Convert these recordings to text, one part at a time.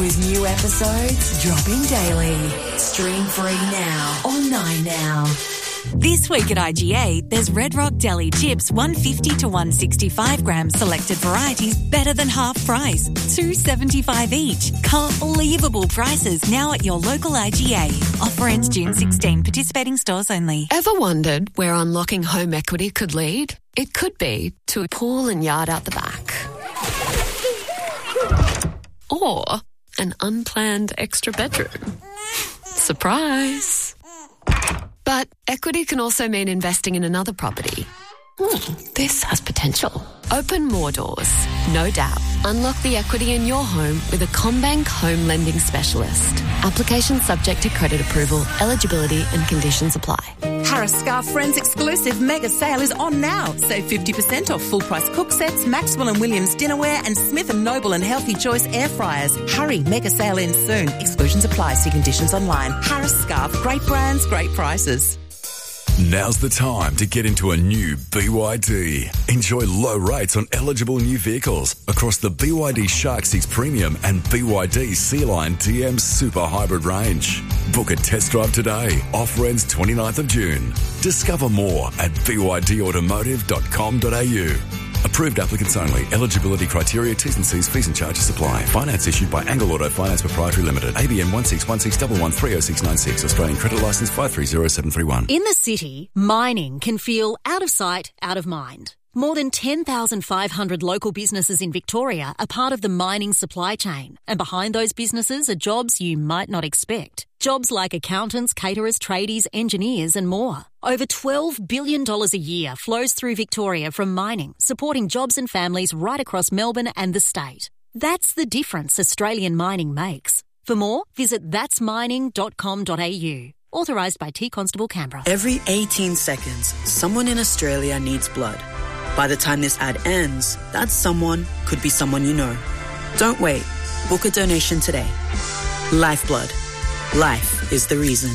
With new episodes dropping daily. Stream free now on 9Now. This week at IGA, there's Red Rock Deli chips 150 to 165 grams selected varieties better than half price. $2.75 each. Unbelievable prices now at your local IGA. Offer ends June 16. Participating stores only. Ever wondered where unlocking home equity could lead? It could be to a pool and yard out the back. Or an unplanned extra bedroom. Surprise! But equity can also mean investing in another property. This has potential. Open more doors. No doubt. Unlock the equity in your home with a CommBank home lending specialist. Application subject to credit approval. Eligibility and conditions apply. Harris Scarf Friends exclusive mega sale is on now. Save 50% off full price cook sets, Maxwell and Williams dinnerware and Smith & Noble and Healthy Choice air fryers. Hurry, mega sale ends soon. Exclusions apply. See conditions online. Harris Scarf, great brands, great prices. Now's the time to get into a new BYD. Enjoy low rates on eligible new vehicles across the BYD Shark 6 Premium and BYD Sea Lion DM Super Hybrid range. Book a test drive today. Offer ends 29th of June. Discover more at bydautomotive.com.au. Approved applicants only. Eligibility criteria, T's and C's, fees and charges apply. Finance issued by Angle Auto Finance Proprietary Limited. ABN 161611130696. Australian Credit Licence 530731. In the city, mining can feel out of sight, out of mind. More than 10,500 local businesses in Victoria are part of the mining supply chain. And behind those businesses are jobs you might not expect. Jobs like accountants, caterers, tradies, engineers and more. Over $12 billion a year flows through Victoria from mining, supporting jobs and families right across Melbourne and the state. That's the difference Australian mining makes. For more, visit thatsmining.com.au. Authorised by T Constable Canberra. Every 18 seconds, someone in Australia needs blood. By the time this ad ends, that someone could be someone you know. Don't wait. Book a donation today. Lifeblood. Life is the reason.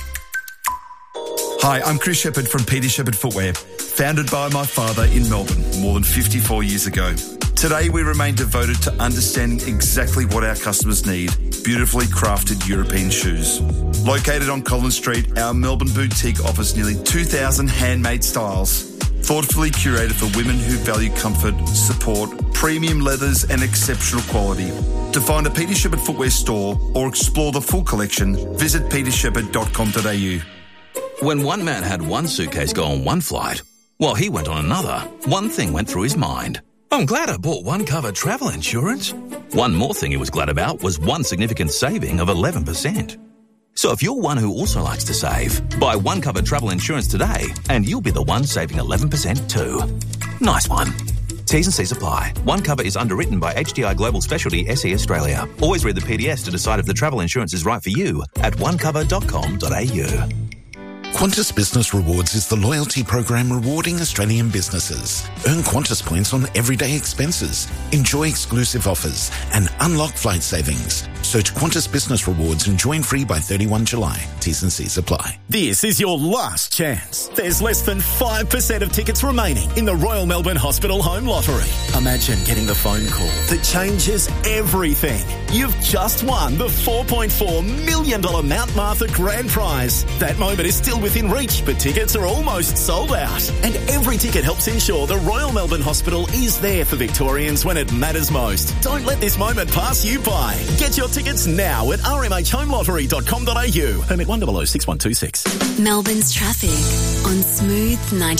Hi, I'm Chris Shepherd from Peter Shepherd Footwear, founded by my father in Melbourne more than 54 years ago. Today we remain devoted to understanding exactly what our customers need, beautifully crafted European shoes. Located on Collins Street, our Melbourne boutique offers nearly 2,000 handmade styles, thoughtfully curated for women who value comfort, support, premium leathers and exceptional quality. To find a Peter Shepherd Footwear store or explore the full collection, visit petershepherd.com.au. When one man had one suitcase go on one flight, while he went on another, one thing went through his mind. I'm glad I bought one cover travel insurance. One more thing he was glad about was one significant saving of 11%. So if you're one who also likes to save, buy one cover travel insurance today and you'll be the one saving 11% too. Nice one. T's and C's apply. One cover is underwritten by HDI Global Specialty SE Australia. Always read the PDS to decide if the travel insurance is right for you at onecover.com.au. Qantas Business Rewards is the loyalty program rewarding Australian businesses. Earn Qantas points on everyday expenses, enjoy exclusive offers, and unlock flight savings. Search Qantas Business Rewards and join free by 31 July. T's and C's apply. This is your last chance. There's less than 5% of tickets remaining in the Royal Melbourne Hospital Home Lottery. Imagine getting the phone call that changes everything. You've just won the $4.4 million Mount Martha Grand Prize. That moment is still within reach, but tickets are almost sold out. And every ticket helps ensure the Royal Melbourne Hospital is there for Victorians when it matters most. Don't let this moment pass you by. Get your tickets now at rmhhomelottery.com.au. Permit 1006126. Melbourne's traffic on Smooth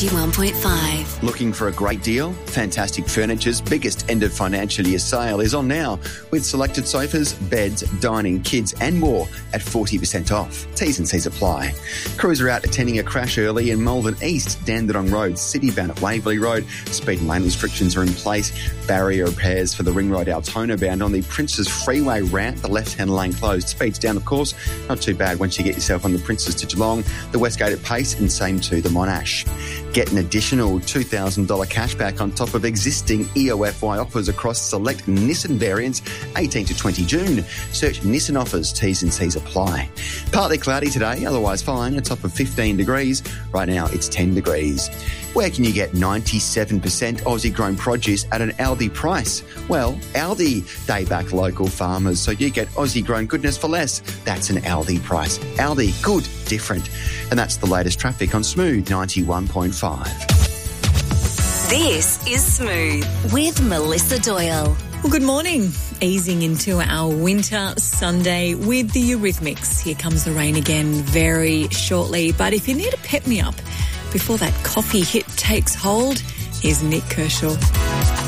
91.5. Looking for a great deal? Fantastic Furniture's biggest end of financial year sale is on now with selected sofas, beds, dining, kids and more at 40% off. T's and C's apply. Crews are out attending a crash early in Malvern East, Dandenong Road, Citybound at Waverley Road. Speed and lane restrictions are in place. Barrier repairs for the Ring Road Altona bound on the Princes Freeway ramp. The left-hand lane closed. Speeds down, of course. Not too bad once you get yourself on the Princes to Geelong, the Westgate at Pace and same to the Monash. Get an additional $2,000 cashback on top of existing EOFY offers across select Nissan variants 18 to 20 June. Search Nissan offers. T's and C's apply. Partly cloudy today, otherwise fine. A top of 15 degrees. Right now it's 10 degrees. Where can you get 97% Aussie grown produce at an Aldi price? Well, Aldi, they back local farmers, so you you get Aussie grown goodness for less. That's an Aldi price. Aldi, good, different. And that's the latest traffic on Smooth 91.5. This is Smooth with Melissa Doyle. Well, good morning. Easing into our winter Sunday with the Eurythmics. Here comes the rain again very shortly. But if you need a pick-me-up before that coffee hit takes hold, here's Nick Kershaw.